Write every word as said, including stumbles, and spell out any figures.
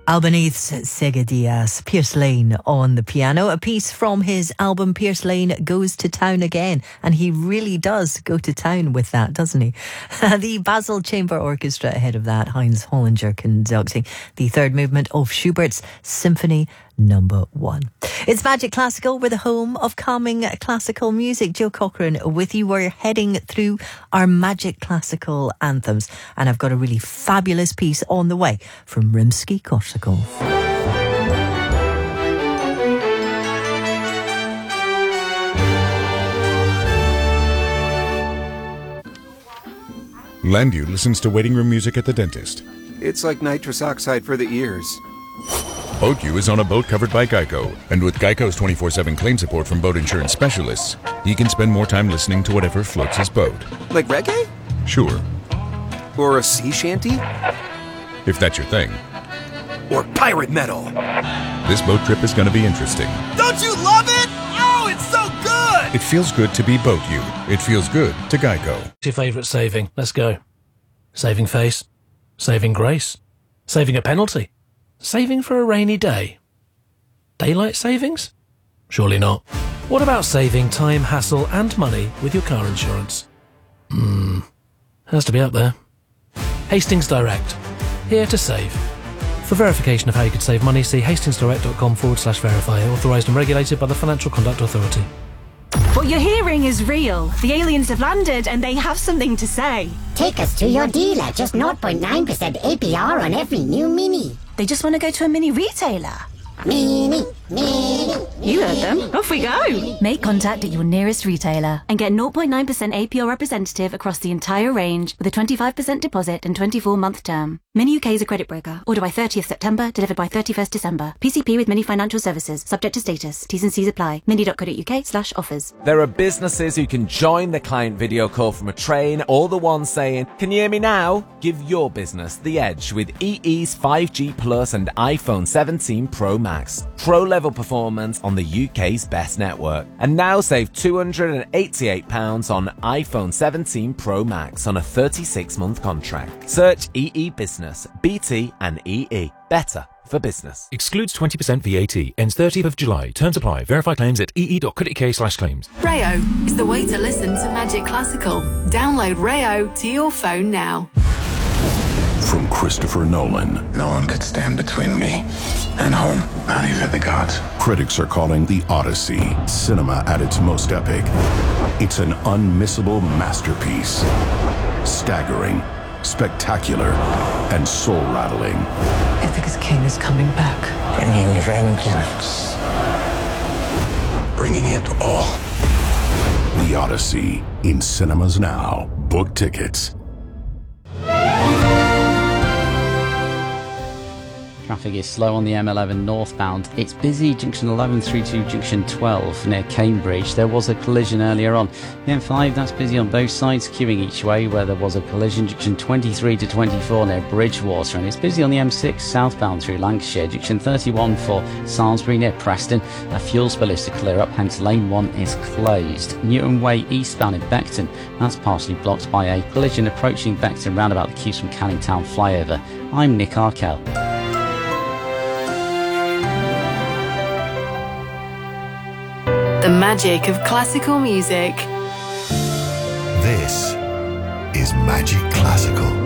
Albanese Sega Diaz, Pierce Lane on the piano, a piece from his album Pierce Lane Goes to Town Again, and he really does go to town with that, doesn't he? The Basel Chamber Orchestra ahead of that, Heinz Hollinger conducting the third movement of Schubert's Symphony Number One. It's Magic Classical. We're the home of calming classical music. Jill Cochran with you. We're heading through our Magic Classical anthems, and I've got a really fabulous piece on the way from Rimsky-Korsakov. Landu listens to waiting room music at the dentist. It's like nitrous oxide for the ears. BoatU is on a boat covered by Geico, and with Geico's twenty-four seven claim support from boat insurance specialists, he can spend more time listening to whatever floats his boat. Like reggae? Sure. Or a sea shanty? If that's your thing. Or pirate metal? This boat trip is going to be interesting. Don't you love it? Oh, it's so good! It feels good to be BoatU. It feels good to Geico. What's your favourite saving? Let's go. Saving face? Saving grace? Saving a penalty? Saving for a rainy day? Daylight savings? Surely not. What about saving time, hassle and money with your car insurance? Hmm, has to be up there. Hastings Direct, here to save. For verification of how you could save money, see hastingsdirect.com forward slash verify, authorised and regulated by the Financial Conduct Authority. What you're hearing is real. The aliens have landed and they have something to say. Take us to your dealer. Just zero point nine percent A P R on every new Mini. They just want to go to a mini retailer. Mini, Mini. You heard them. Off we go. Make contact at your nearest retailer And get zero point nine percent A P R representative across the entire range with a twenty-five percent deposit and twenty-four month term. Mini U K is a credit broker. Order by thirtieth September, delivered by thirty-first December. P C P with Mini Financial Services. Subject to status. T's and C's apply. mini.co.uk slash offers. There are businesses who can join the client video call from a train, or the one saying, "Can you hear me now?" Give your business the edge with E E's five G Plus and iPhone seventeen Pro Max. Pro-level performance on the U K's best network. And now save two hundred eighty-eight pounds on iPhone seventeen Pro Max on a thirty-six month contract. Search E E Business, B T and E E. Better for business. Excludes twenty percent V A T. Ends thirtieth of July. Terms apply. Verify claims at ee.co.uk slash claims. Rayo is the way to listen to Magic Classical. Download Rayo to your phone now. From Christopher Nolan. No one could stand between me and home, not even the gods. Critics are calling The Odyssey cinema at its most epic. It's an unmissable masterpiece. Staggering, spectacular, and soul-rattling. Ithaca's king is coming back. Bringing vengeance. Bringing it all. The Odyssey, in cinemas now. Book tickets. Traffic is slow on the M eleven northbound. It's busy junction eleven through to junction twelve near Cambridge. There was a collision earlier on. The M five, that's busy on both sides, queuing each way where there was a collision. Junction twenty-three to twenty-four near Bridgewater, and it's busy on the M six southbound through Lancashire. Junction thirty-one for Salisbury near Preston. A fuel spill is to clear up, hence lane one is closed. Newton Way eastbound in Beckton, that's partially blocked by a collision approaching Beckton roundabout the queues from Canning Town flyover. I'm Nick Arkell. The magic of classical music. This is Magic Classical.